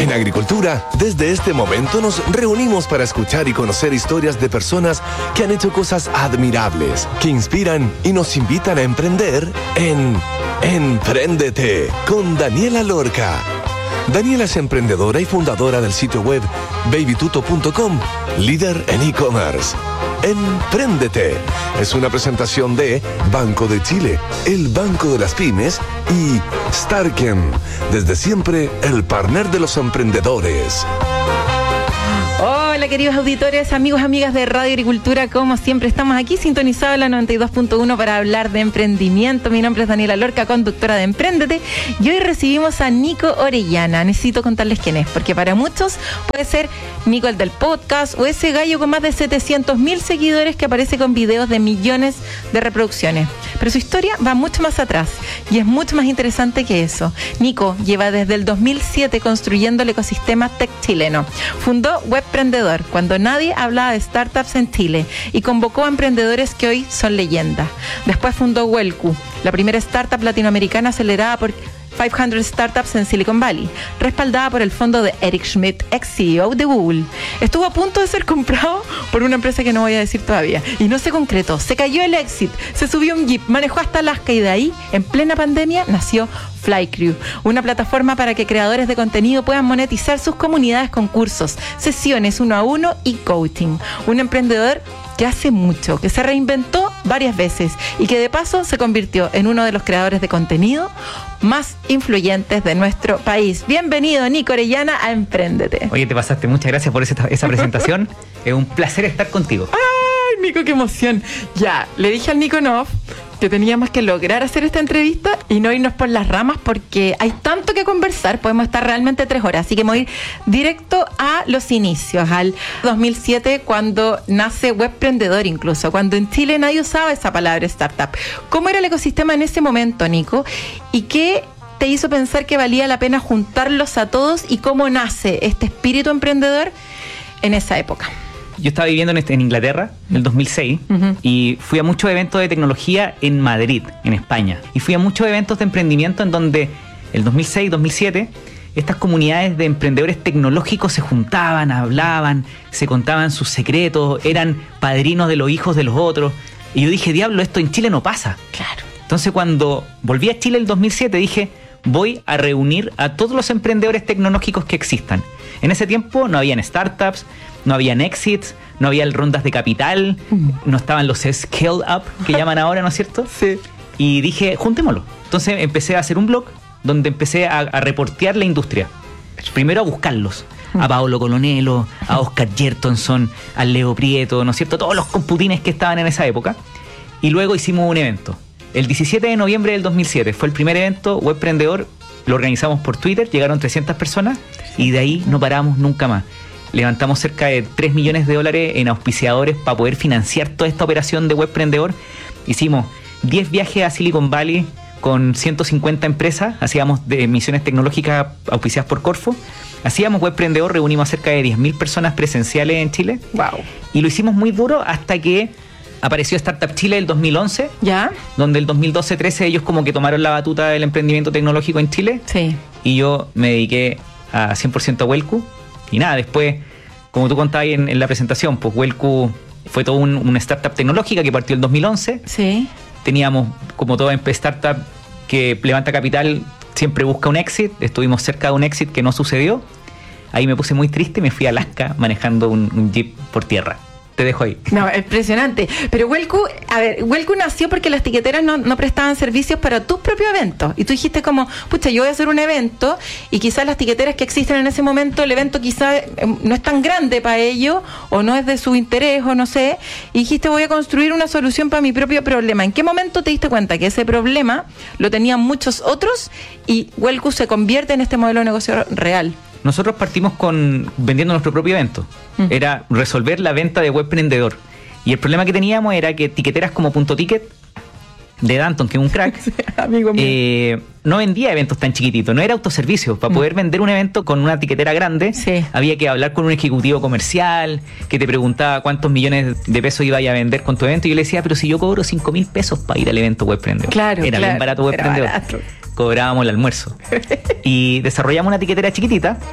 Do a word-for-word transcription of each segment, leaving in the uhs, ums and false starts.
En Agricultura, desde este momento nos reunimos para escuchar y conocer historias de personas que han hecho cosas admirables, que inspiran y nos invitan a emprender en Empréndete con Daniela Lorca. Daniela es emprendedora y fundadora del sitio web baby tuto punto com, líder en e-commerce. Empréndete es una presentación de Banco de Chile, el Banco de las Pymes, y Starken, desde siempre el partner de los emprendedores. Hola queridos auditores, amigos, amigas de Radio Agricultura, como siempre estamos aquí sintonizados en la noventa y dos punto uno para hablar de emprendimiento. Mi nombre es Daniela Lorca, conductora de Empréndete, y hoy recibimos a Nico Orellana. Necesito contarles quién es, porque para muchos puede ser Nico el del podcast o ese gallo con más de setecientos mil seguidores que aparece con videos de millones de reproducciones. Pero su historia va mucho más atrás y es mucho más interesante que eso. Nico lleva desde el dos mil siete construyendo el ecosistema tech chileno. Fundó Webprendedor cuando nadie hablaba de startups en Chile y convocó a emprendedores que hoy son leyendas. Después fundó Wellku, la primera startup latinoamericana acelerada por quinientas startups en Silicon Valley, respaldada por el fondo de Eric Schmidt, ex C E O de Google. Estuvo a punto de ser comprado por una empresa que no voy a decir todavía y no se concretó. Se cayó el exit, se subió un jeep, manejó hasta Alaska y de ahí, en plena pandemia, nació Flycrew, una plataforma para que creadores de contenido puedan monetizar sus comunidades con cursos, sesiones uno a uno y coaching. Un emprendedor que hace mucho, que se reinventó varias veces y que de paso se convirtió en uno de los creadores de contenido más influyentes de nuestro país. Bienvenido, Nico Orellana, a Empréndete. Oye, te pasaste, muchas gracias por esa, esa presentación. Es un placer estar contigo. ¡Ay, Nico, qué emoción! Ya, le dije al Nico en off que teníamos que lograr hacer esta entrevista y no irnos por las ramas porque hay tanto que conversar, podemos estar realmente tres horas, así que voy a ir directo a los inicios, al dos mil siete, cuando nace Webprendedor incluso, cuando en Chile nadie usaba esa palabra startup. ¿Cómo era el ecosistema en ese momento, Nico? ¿Y qué te hizo pensar que valía la pena juntarlos a todos y cómo nace este espíritu emprendedor en esa época? Yo estaba viviendo en, este, en Inglaterra en el dos mil seis uh-huh. y fui a muchos eventos de tecnología en Madrid, en España. Y fui a muchos eventos de emprendimiento en donde el dos mil seis, dos mil siete, estas comunidades de emprendedores tecnológicos se juntaban, hablaban, se contaban sus secretos, eran padrinos de los hijos de los otros. Y yo dije, diablo, esto en Chile no pasa. Claro. Entonces cuando volví a Chile el dos mil siete dije, voy a reunir a todos los emprendedores tecnológicos que existan. En ese tiempo no habían startups, no habían exits, no había rondas de capital, uh-huh. no estaban los scale up que llaman ahora, ¿no es cierto? Sí. Y dije, juntémoslo. Entonces empecé a hacer un blog donde empecé a, a reportear la industria. Primero a buscarlos. Uh-huh. A Paolo Colonello, a Oscar Yertonson, a Leo Prieto, ¿no es cierto? Todos los computines que estaban en esa época. Y luego hicimos un evento. El diecisiete de noviembre del dos mil siete fue el primer evento Webprendedor. Lo organizamos por Twitter, llegaron trescientas personas y de ahí no paramos nunca más. Levantamos cerca de tres millones de dólares en auspiciadores para poder financiar toda esta operación de Webprendedor. Hicimos diez viajes a Silicon Valley con ciento cincuenta empresas, hacíamos de misiones tecnológicas auspiciadas por Corfo. Hacíamos Webprendedor, reunimos a cerca de diez mil personas presenciales en Chile. Wow. Y lo hicimos muy duro hasta que apareció Startup Chile el dos mil once, ¿ya? Donde el dos mil doce trece ellos como que tomaron la batuta del emprendimiento tecnológico en Chile. Sí. Y yo me dediqué a cien por ciento a Wellku. Y nada, después, como tú contabas en, en la presentación, pues Wellku fue todo un, una startup tecnológica que partió el dos mil once. Sí. Teníamos, como toda startup que levanta capital, siempre busca un exit. Estuvimos cerca de un exit que no sucedió. Ahí me puse muy triste y me fui a Alaska manejando un, un jeep por tierra. Te dejo ahí. No, impresionante. Pero Wellku, a ver, Wellku nació porque las tiqueteras no, no prestaban servicios para tus propios eventos. Y tú dijiste como, pucha, yo voy a hacer un evento y quizás las tiqueteras que existen en ese momento, el evento quizás no es tan grande para ellos o no es de su interés o no sé. Y dijiste, voy a construir una solución para mi propio problema. ¿En qué momento te diste cuenta que ese problema lo tenían muchos otros y Wellku se convierte en este modelo de negocio real? Nosotros partimos con vendiendo nuestro propio evento. Uh-huh. Era resolver la venta de Webprendedor. Y el problema que teníamos era que tiqueteras como Punto Ticket, de Danton, que es un crack, sí, amigo mío. Eh, no vendía eventos tan chiquititos, no era autoservicio. Para uh-huh. poder vender un evento con una tiquetera grande, sí. había que hablar con un ejecutivo comercial que te preguntaba cuántos millones de pesos iba a vender con tu evento. Y yo le decía, pero si yo cobro cinco mil pesos para ir al evento Webprendedor. Claro, era claro, bien barato Webprendedor. Cobrábamos el almuerzo. Y desarrollamos una tiquetera chiquitita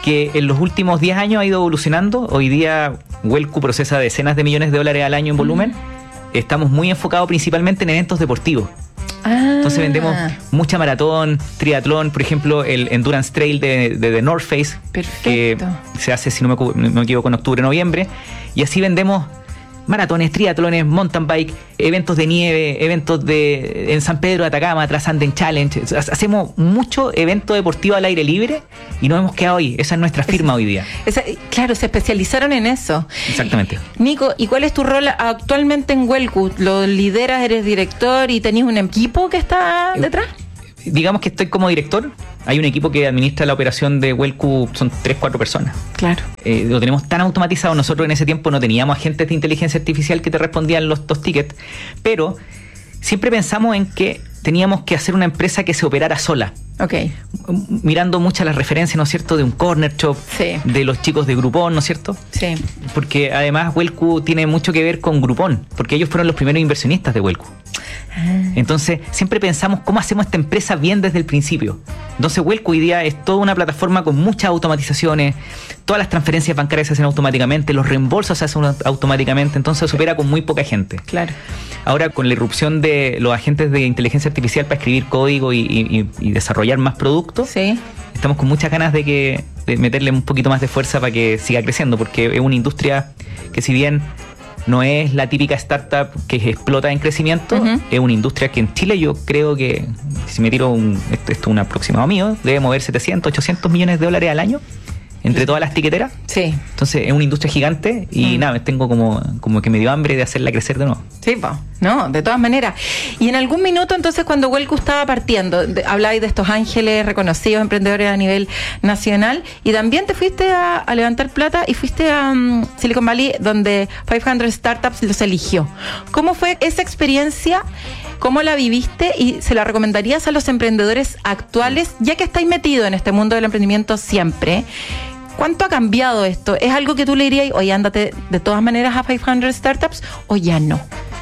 que en los últimos diez años ha ido evolucionando. Hoy día Huelcu procesa decenas de millones de dólares al año en volumen. Mm. Estamos muy enfocados principalmente en eventos deportivos. Ah. Entonces vendemos mucha maratón, triatlón, por ejemplo, el Endurance Trail de, de The North Face. Perfecto. Que se hace, si no me, no me equivoco, en octubre, noviembre. Y así vendemos maratones, triatlones, mountain bike, eventos de nieve, eventos de en San Pedro de Atacama, Transanden Challenge. Hacemos mucho evento deportivo al aire libre y nos hemos quedado ahí. Esa es nuestra firma es, hoy día. Esa, claro, se especializaron en eso. Exactamente. Nico, ¿y cuál es tu rol actualmente en Huelcu? ¿Lo lideras, eres director y tenés un equipo que está detrás? Digamos que estoy como director. Hay un equipo que administra la operación de Huelcu, son tres, cuatro personas. Claro. Eh, lo tenemos tan automatizado. Nosotros en ese tiempo no teníamos agentes de inteligencia artificial que te respondían los, los tickets, pero siempre pensamos en que teníamos que hacer una empresa que se operara sola. Ok. Mirando muchas las referencias, ¿no es cierto?, de un corner shop, sí. de los chicos de Groupon, ¿no es cierto? Sí. Porque además Huelcu tiene mucho que ver con Groupon, porque ellos fueron los primeros inversionistas de Huelcu. Ah. Entonces, siempre pensamos cómo hacemos esta empresa bien desde el principio. Entonces, Huelcu hoy día es toda una plataforma con muchas automatizaciones, todas las transferencias bancarias se hacen automáticamente, los reembolsos se hacen automáticamente, entonces se opera con muy poca gente. Claro. Ahora, con la irrupción de los agentes de inteligencia artificial para escribir código y, y, y desarrollar más productos, sí. estamos con muchas ganas de que de meterle un poquito más de fuerza para que siga creciendo, porque es una industria que, si bien no es la típica startup que explota en crecimiento, uh-huh. es una industria que en Chile yo creo que, si me tiro un, esto es un aproximado mío, debe mover setecientos, ochocientos millones de dólares al año entre todas las tiqueteras. Sí. Entonces es una industria gigante y mm. nada, tengo como, como que me dio hambre de hacerla crecer de nuevo. Sí, pues, no, de todas maneras. Y en algún minuto entonces, cuando Huelcu estaba partiendo, de, hablabais de estos ángeles reconocidos, emprendedores a nivel nacional, y también te fuiste a, a levantar plata y fuiste a um, Silicon Valley, donde quinientas Startups los eligió. ¿Cómo fue esa experiencia? ¿Cómo la viviste? ¿Y se la recomendarías a los emprendedores actuales, ya que estáis metidos en este mundo del emprendimiento siempre? ¿Cuánto ha cambiado esto? ¿Es algo que tú le dirías, oye, ándate de todas maneras a quinientas Startups, o ya no?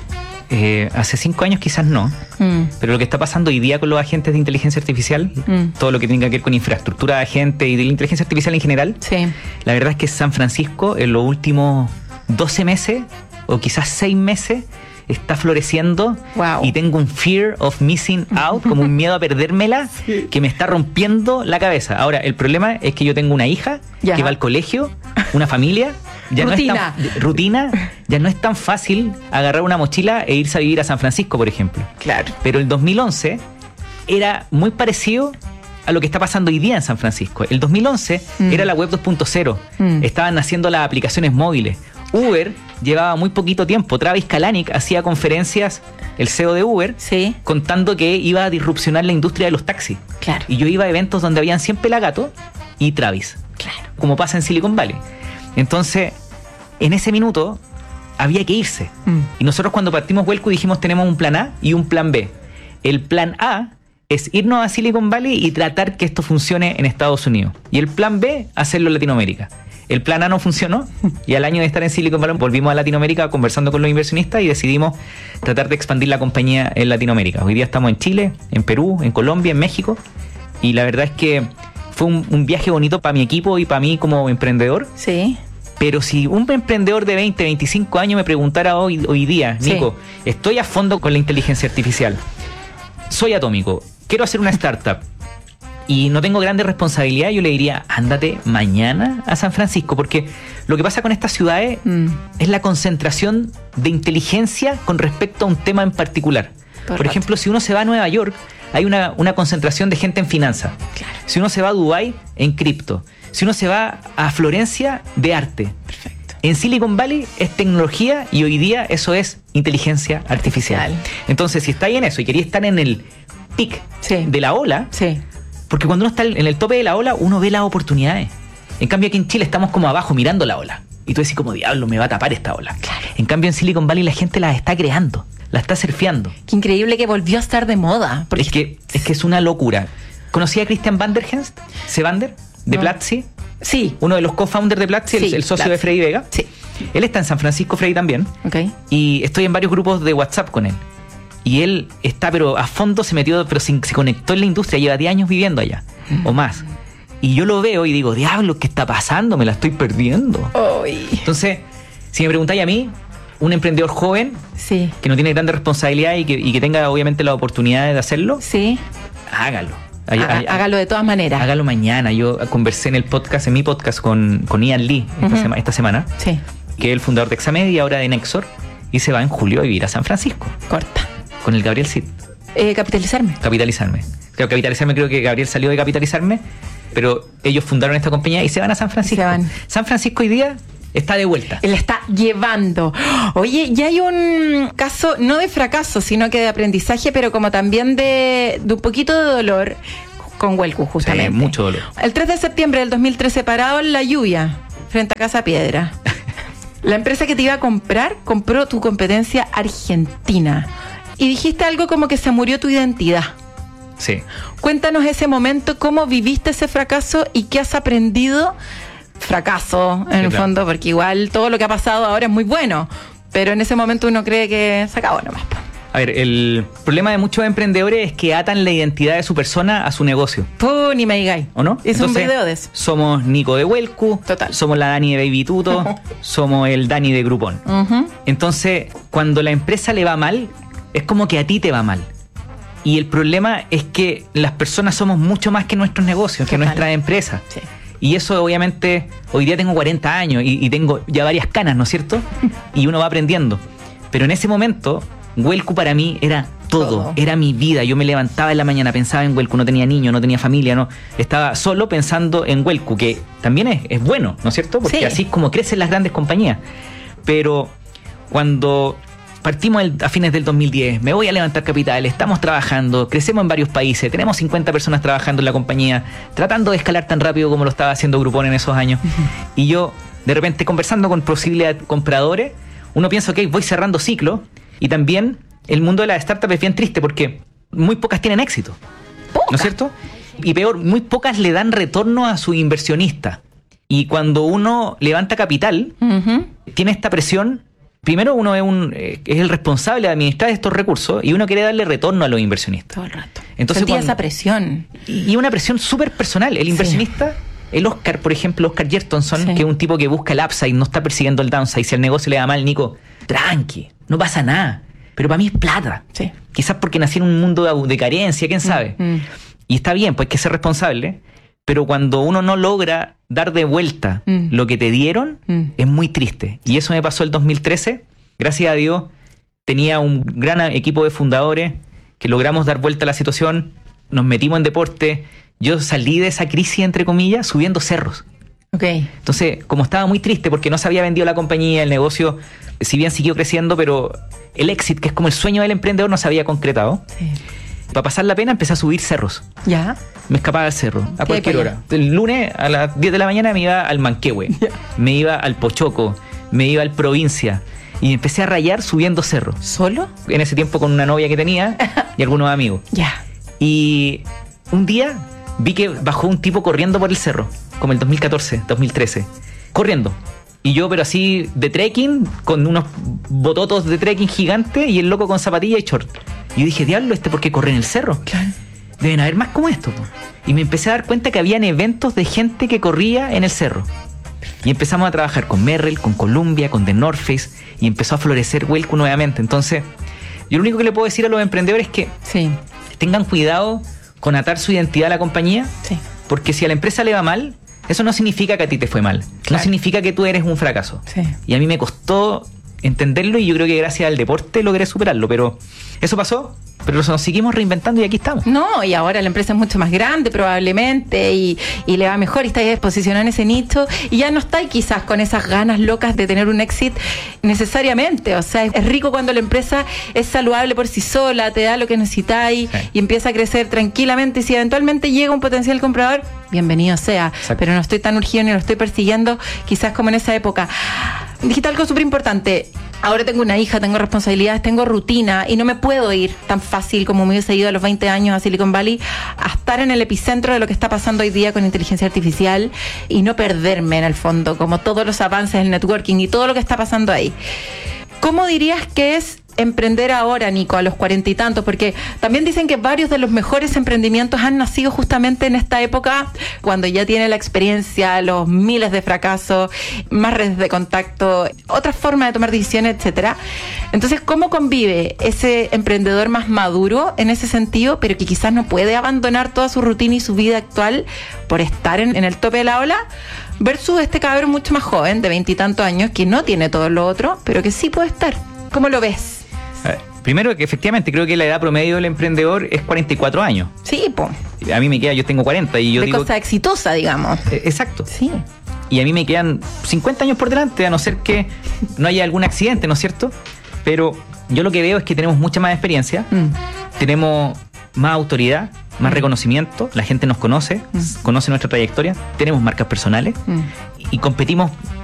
Eh, hace cinco años quizás no, mm. pero lo que está pasando hoy día con los agentes de inteligencia artificial, mm. todo lo que tenga que ver con infraestructura de agentes y de la inteligencia artificial en general, sí. la verdad es que San Francisco en los últimos doce meses, o quizás seis meses, está floreciendo. Wow. Y tengo un fear of missing out, como un miedo a perdérmela, sí. que me está rompiendo la cabeza. Ahora, el problema es que yo tengo una hija ya. que va al colegio, una familia, ya rutina. no es tan, rutina, ya no es tan fácil agarrar una mochila e irse a vivir a San Francisco, por ejemplo. Claro. Pero el dos mil once era muy parecido a lo que está pasando hoy día en San Francisco. El dos mil once mm. era la web dos punto cero, mm. estaban naciendo las aplicaciones móviles. Uber llevaba muy poquito tiempo. Travis Kalanick hacía conferencias, el C E O de Uber, sí. contando que iba a disrupcionar la industria de los taxis. Claro. Y yo iba a eventos donde habían cien pelagatos y Travis. Claro. Como pasa en Silicon Valley. Entonces, en ese minuto había que irse. Mm. Y nosotros, cuando partimos Huelcu, dijimos, tenemos un plan A y un plan B. El plan A es irnos a Silicon Valley y tratar que esto funcione en Estados Unidos. Y el plan B, hacerlo en Latinoamérica. El plan A no funcionó y al año de estar en Silicon Valley volvimos a Latinoamérica conversando con los inversionistas y decidimos tratar de expandir la compañía en Latinoamérica. Hoy día estamos en Chile, en Perú, en Colombia, en México, y la verdad es que fue un, un viaje bonito para mi equipo y para mí como emprendedor. Sí. Pero si un emprendedor de veinte, veinticinco años me preguntara hoy, hoy día, Nico, sí. estoy a fondo con la inteligencia artificial, soy atómico, quiero hacer una startup y no tengo grandes responsabilidades, yo le diría, ándate mañana a San Francisco, porque lo que pasa con estas ciudades mm. es la concentración de inteligencia con respecto a un tema en particular. Por, Por ejemplo, si uno se va a Nueva York, hay una, una concentración de gente en finanzas. Claro. Si uno se va a Dubái, en cripto. Si uno se va a Florencia, de arte. Perfecto. En Silicon Valley es tecnología y hoy día eso es inteligencia artificial. artificial. Entonces, si estáis en eso y quería estar en el pic sí. de la ola, sí. porque cuando uno está en el tope de la ola, uno ve las oportunidades. En cambio, aquí en Chile estamos como abajo mirando la ola. Y tú decís como, diablo, me va a tapar esta ola. Claro. En cambio, en Silicon Valley la gente la está creando, la está surfeando. Qué increíble que volvió a estar de moda. Porque... Es que es que es una locura. ¿Conocí a Christian Vanderhest? ¿Sevander? ¿De no. Platzi? Sí. Uno de los co-founders de Platzi, sí, el, el socio Platzi. de Freddy Vega. Sí. Él está en San Francisco, Freddy también. Okay. Y estoy en varios grupos de WhatsApp con él. Y él está, pero a fondo se metió, pero se, se conectó en la industria, lleva diez años viviendo allá, mm. o más. Y yo lo veo y digo, diablo, ¿qué está pasando? Me la estoy perdiendo. Uy. Entonces, si me preguntáis a mí, un emprendedor joven, sí, que no tiene grande responsabilidad y que, y que tenga obviamente la oportunidad de hacerlo, sí, hágalo. Haga, hágalo de todas maneras. Hágalo mañana. Yo conversé en el podcast, en mi podcast con, con Ian Lee esta, uh-huh. sema, esta semana, sí, que es el fundador de Examed y ahora de Nexor, y se va en julio a vivir a San Francisco. Corta. Con el Gabriel Cid. Eh, capitalizarme. Capitalizarme. Creo que capitalizarme, creo que Gabriel salió de capitalizarme, pero ellos fundaron esta compañía y se van a San Francisco. Se van. San Francisco hoy día está de vuelta. Él está llevando. Oye, ya hay un caso, no de fracaso, sino que de aprendizaje, pero como también de, de un poquito de dolor con Huelcu, justamente. Sí, mucho dolor. El tres de septiembre del dos mil trece, parado en la lluvia, frente a Casa Piedra. La empresa que te iba a comprar compró tu competencia argentina. Y dijiste algo como que se murió tu identidad. Sí. Cuéntanos ese momento, cómo viviste ese fracaso y qué has aprendido. Fracaso, en sí, el claro. fondo, porque igual todo lo que ha pasado ahora es muy bueno, pero en ese momento uno cree que se acabó nomás. A ver, el problema de muchos emprendedores es que atan la identidad de su persona a su negocio. Tú ni me digáis. ¿O no? Es un video de eso. Somos Nico de Huelcu, total. Somos la Dani de Baby Tuto, somos el Dani de Groupon. Uh-huh. Entonces, cuando la empresa le va mal, es como que a ti te va mal. Y el problema es que las personas somos mucho más que nuestros negocios, total. Que nuestras empresas. Sí. Y eso obviamente, hoy día tengo cuarenta años y, y tengo ya varias canas, ¿no es cierto? Y uno va aprendiendo. Pero en ese momento, Huelcu para mí era todo, todo, era mi vida. Yo me levantaba en la mañana, pensaba en Huelcu, no tenía niños, no tenía familia, no, estaba solo pensando en Huelcu, que también es, es bueno, ¿no es cierto? Porque sí. Así es como crecen las grandes compañías. Pero cuando partimos el, a fines del dos mil diez, me voy a levantar capital, estamos trabajando, crecemos en varios países, tenemos cincuenta personas trabajando en la compañía, tratando de escalar tan rápido como lo estaba haciendo Groupon en esos años. Y yo, de repente, conversando con posibles compradores, uno piensa, ok, voy cerrando ciclo. Y también el mundo de las startups es bien triste porque muy pocas tienen éxito. ¿Poca? ¿No es cierto? Y peor, muy pocas le dan retorno a su inversionista. Y cuando uno levanta capital, uh-huh. tiene esta presión. Primero uno es, un, eh, es el responsable de administrar estos recursos y uno quiere darle retorno a los inversionistas. Todo el rato. Entonces, sentía cuando, esa presión. Y una presión súper personal. El inversionista, sí. el Oscar, por ejemplo, Oscar Jertonson, sí. que es un tipo que busca el upside, no está persiguiendo el downside. Si el negocio le da mal, Nico, tranqui, no pasa nada. Pero para mí es plata. Sí. Quizás porque nací en un mundo de, de carencia, quién sabe. Mm, mm. Y está bien, pues hay que ser responsable. Pero cuando uno no logra dar de vuelta mm. lo que te dieron, mm. es muy triste. Y eso me pasó el dos mil trece. Gracias a Dios, tenía un gran equipo de fundadores que logramos dar vuelta a la situación. Nos metimos en deporte. Yo salí de esa crisis, entre comillas, subiendo cerros. Okay. Entonces, como estaba muy triste porque no se había vendido la compañía, el negocio, si bien siguió creciendo, pero el éxito, que es como el sueño del emprendedor, no se había concretado. Sí. Para pasar la pena, empecé a subir cerros. Ya. Me escapaba del cerro, a cualquier hora. El lunes a las diez de la mañana me iba al Manquehue, yeah. me iba al Pochoco, me iba al Provincia. Y empecé a rayar subiendo cerros. ¿Solo? En ese tiempo con una novia que tenía y algunos amigos. Ya. Y un día vi que bajó un tipo corriendo por el cerro, como el dos mil catorce, dos mil trece. Corriendo. Y yo, pero así, de trekking, con unos bototos de trekking gigantes y el loco con zapatilla y short. Y yo dije, diablo, ¿este por qué corre en el cerro? Claro. Deben haber más como esto. Y me empecé a dar cuenta que habían eventos de gente que corría en el cerro. Y empezamos a trabajar con Merrell, con Columbia, con The North Face, y empezó a florecer Huelcu nuevamente. Entonces, yo lo único que le puedo decir a los emprendedores es que sí. tengan cuidado con atar su identidad a la compañía, sí. porque si a la empresa le va mal, eso no significa que a ti te fue mal. Claro. No significa que tú eres un fracaso. Sí. Y a mí me costó entenderlo y yo creo que gracias al deporte logré superarlo, pero eso pasó, pero nos seguimos reinventando y aquí estamos. No, y ahora la empresa es mucho más grande probablemente y, y le va mejor y está ahí posicionada en ese nicho y ya no está ahí quizás con esas ganas locas de tener un exit necesariamente. O sea, es rico cuando la empresa es saludable por sí sola, te da lo que necesitáis, sí. y empieza a crecer tranquilamente y si eventualmente llega un potencial comprador, bienvenido sea. Exacto. Pero no estoy tan urgido ni lo estoy persiguiendo quizás como en esa época. Dijiste algo súper importante. Ahora tengo una hija, tengo responsabilidades, tengo rutina y no me puedo ir tan fácil como me hubiese ido a los veinte años a Silicon Valley a estar en el epicentro de lo que está pasando hoy día con inteligencia artificial y no perderme en el fondo, como todos los avances del networking y todo lo que está pasando ahí. ¿Cómo dirías que es emprender ahora, Nico, a los cuarenta y tantos? Porque también dicen que varios de los mejores emprendimientos han nacido justamente en esta época, cuando ya tiene la experiencia, los miles de fracasos, más redes de contacto, otra forma de tomar decisiones, etcétera. Entonces, ¿cómo convive ese emprendedor más maduro en ese sentido, pero que quizás no puede abandonar toda su rutina y su vida actual por estar en, en el tope de la ola, versus este cabrón mucho más joven, de veintitantos años, que no tiene todo lo otro, pero que sí puede estar? ¿Cómo lo ves? Primero que efectivamente creo que la edad promedio del emprendedor es cuarenta y cuatro años. Sí, po. A mí me queda, yo tengo cuarenta y yo de digo... cosa exitosa, digamos. Eh, exacto. Sí. Y a mí me quedan cincuenta años por delante, a no ser que no haya algún accidente, ¿no es cierto? Pero yo lo que veo es que tenemos mucha más experiencia, mm. tenemos más autoridad, más mm. reconocimiento, la gente nos conoce, mm. conoce nuestra trayectoria, tenemos marcas personales mm. y competimos